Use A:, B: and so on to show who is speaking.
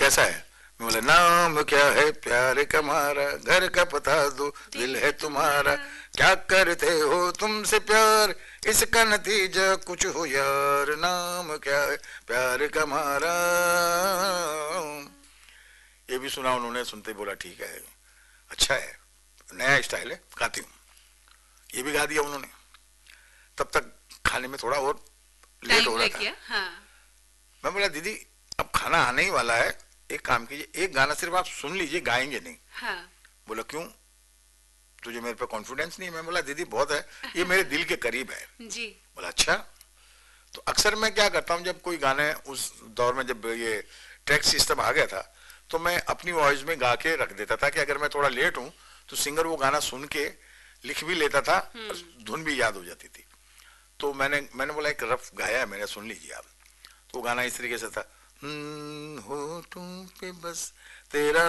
A: कैसा है? मैं बोला नाम क्या है प्यार का हमारा, घर का पता दो दिल है तुम्हारा, क्या करते हो तुमसे प्यार, इसका नतीजा कुछ हो यार, नाम क्या है प्यार का हमारा। ये भी सुना उन्होंने, सुनते ही बोला ठीक है, अच्छा है, नया स्टाइल है, गाती हूँ। ये भी गा दिया उन्होंने। तब तक खाने में थोड़ा और लेट हो
B: टाइम
A: रहा
B: लग
A: था।
B: गया, हाँ।
A: मैं बोला दीदी अब खाना आने ही वाला है, एक काम कीजिए, एक गाना सिर्फ आप सुन लीजिए, गाएंगे नहीं।
B: हाँ।
A: बोला क्यों, तुझे मेरे पे कॉन्फिडेंस नहीं है? मैं बोला दीदी बहुत है, ये मेरे दिल के करीब है।
B: जी।
A: बोला अच्छा। तो अक्सर मैं क्या करता हूँ, जब कोई गाने, उस दौर में जब ये ट्रैक सिस्टम आ गया था, तो मैं अपनी वॉइस में गा के रख देता था कि अगर मैं थोड़ा लेट हूँ तो सिंगर वो गाना सुन के लिख भी लेता था, और धुन भी याद हो जाती थी। तो मैंने बोला एक रफ गाया है मैंने, सुन लीजिए आप। तो वो गाना इस तरीके से था, होठों पे बस तेरा